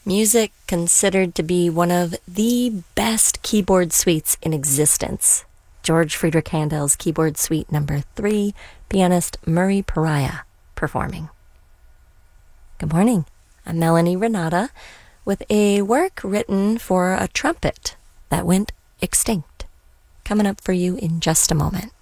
Music considered to be one of the best keyboard suites in existence. George Friedrich Handel's Keyboard Suite Number 3, pianist Murray Pariah performing. Good morning. I'm Melanie Renata with a work written for a trumpet that went extinct. Coming up for you in just a moment.